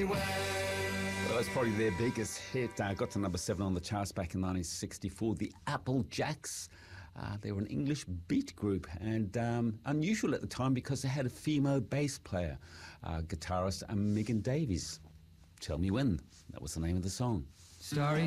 me when. Well, that was probably their biggest hit. Got to number 7 on the charts back in 1964. The Applejacks. They were an English beat group and unusual at the time because they had a female bass player, guitarist Megan Davies. Tell Me When. That was the name of the song. Starry